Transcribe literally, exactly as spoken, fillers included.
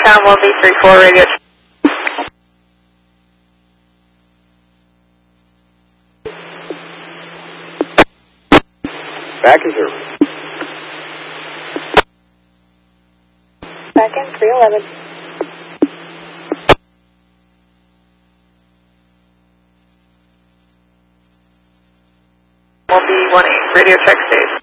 Tom one B three four radio. Back in zero. Back in three eleven. one B one eight, radio check stage.